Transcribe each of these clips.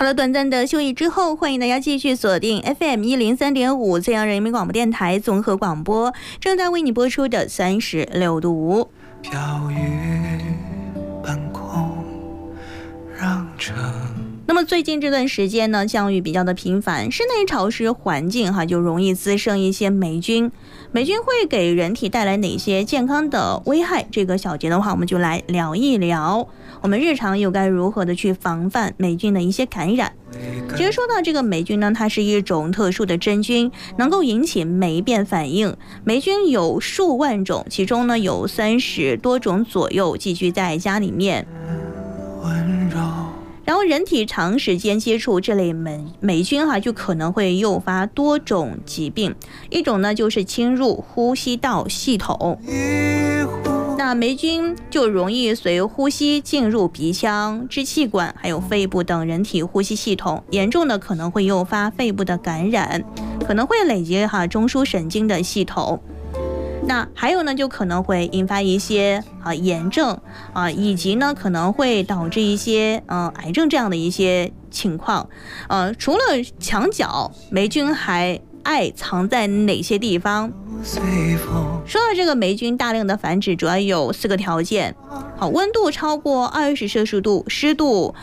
好了，短暂的休息之后，欢迎大家继续锁定 FM103.5最阳人民广播电台综合广播，正在为你播出的36度5。飘于半空，让这那么最近这段时间呢，降雨比较的频繁，室内潮湿环境就容易滋生一些霉菌。霉菌会给人体带来哪些健康的危害？这个小节的话，我们就来聊一聊，我们日常又该如何的去防范霉菌的一些感染。其实说到这个霉菌呢，它是一种特殊的真菌，能够引起霉变反应。霉菌有数万种，其中呢有30多种左右寄居在家里面。然后人体长时间接触这类霉菌就可能会诱发多种疾病。一种呢就是侵入呼吸道系统，那霉菌就容易随呼吸进入鼻腔、支气管还有肺部等人体呼吸系统，严重的可能会诱发肺部的感染，可能会累积中枢神经的系统。那还有呢，就可能会引发一些炎症以及呢可能会导致一些癌症这样的一些情况。除了墙角，霉菌还爱藏在哪些地方？说到这个霉菌大量的繁殖，主要有4个条件。温度超过20摄氏度，湿度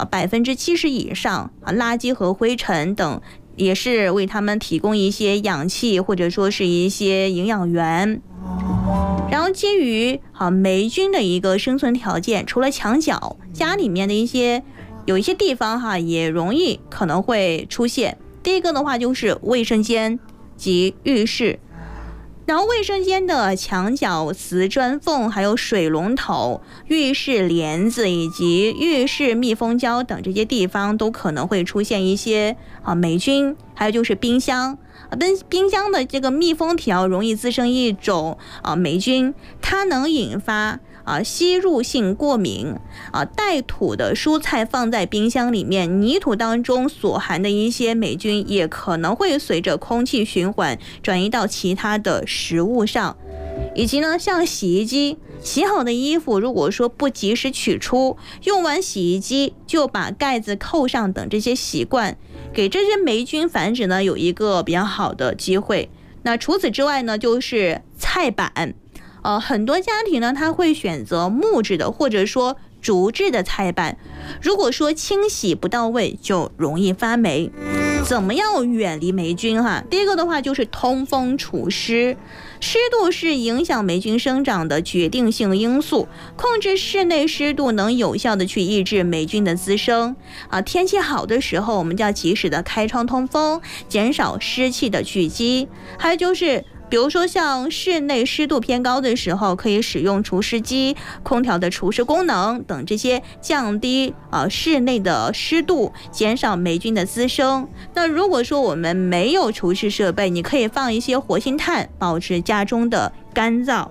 70%以上，垃圾和灰尘等也是为他们提供一些氧气或者说是一些营养源。然后基于霉菌的一个生存条件，除了墙角，家里面的有一些地方也容易可能会出现。第一个的话就是卫生间及浴室。然后卫生间的墙角、瓷砖缝，还有水龙头、浴室帘子以及浴室密封胶等这些地方都可能会出现一些霉菌。还有就是冰箱，冰箱的这个密封条容易滋生一种霉菌，它能引发吸入性过敏。带土的蔬菜放在冰箱里面，泥土当中所含的一些霉菌也可能会随着空气循环转移到其他的食物上。以及呢，像洗衣机，洗好的衣服如果说不及时取出，用完洗衣机就把盖子扣上等这些习惯，给这些霉菌繁殖呢有一个比较好的机会。那除此之外呢，就是菜板。很多家庭呢，他会选择木质的或者说竹制的菜板，如果说清洗不到位，就容易发霉。怎么样远离霉菌第一个的话就是通风除湿。湿度是影响霉菌生长的决定性因素，控制室内湿度能有效的去抑制霉菌的滋生。天气好的时候，我们就要及时的开窗通风，减少湿气的聚集。还有就是比如说像室内湿度偏高的时候，可以使用除湿机、空调的除湿功能等这些降低室内的湿度，减少霉菌的滋生。那如果说我们没有除湿设备，你可以放一些活性炭，保持家中的干燥。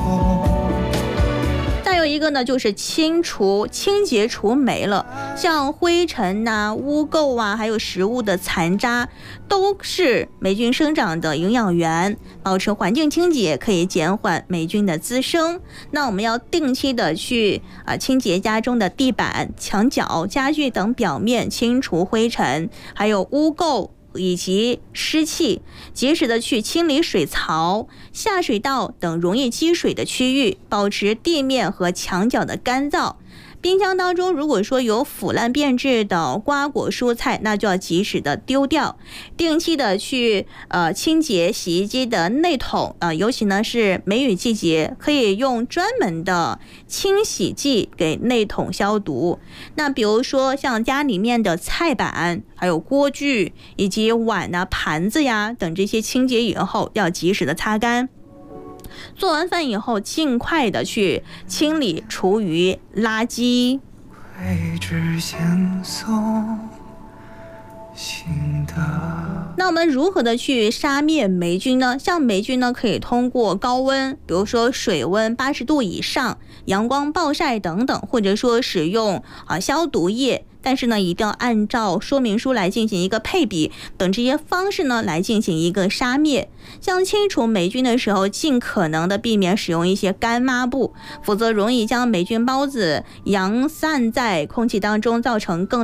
再有一个呢，就是清洁除霉了，像灰尘污垢还有食物的残渣，都是霉菌生长的营养源。保持环境清洁可以减缓霉菌的滋生。那我们要定期的去清洁家中的地板、墙角、家具等表面，清除灰尘，还有污垢以及湿气，及时的去清理水槽、下水道等容易积水的区域，保持地面和墙角的干燥。冰箱当中如果说有腐烂变质的瓜果蔬菜，那就要及时的丢掉。定期的去清洁洗衣机的内桶，尤其呢是梅雨季节，可以用专门的清洗剂给内桶消毒。那比如说像家里面的菜板，还有锅具以及碗盘子等这些清洁以后要及时的擦干。做完饭以后，尽快的去清理厨余垃圾。那我们如何的去杀灭霉菌呢？像霉菌呢，可以通过高温，比如说水温80度以上、阳光暴晒等等，或者说使用消毒液。但是呢，一定要按照说明书来进行一个配比等这些方式呢来进行一个杀灭。像清除霉菌的时候，尽可能的避免使用一些干抹布，否则容易将霉菌孢子扬散在空气当中，造成更